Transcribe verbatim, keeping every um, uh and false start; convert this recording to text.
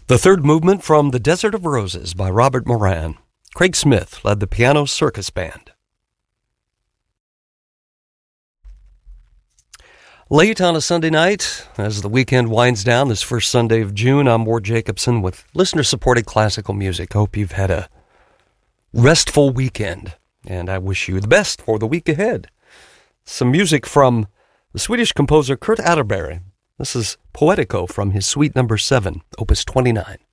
The third movement from The Desert of Roses by Robert Moran. Craig Smith led the piano circus band. Late on a Sunday night, as the weekend winds down, this first Sunday of June, I'm Ward Jacobson with listener-supported classical music. Hope you've had a restful weekend, and I wish you the best for the week ahead. Some music from the Swedish composer Kurt Atterbury. This is Poetico from his Suite Number seven, Opus twenty-nine.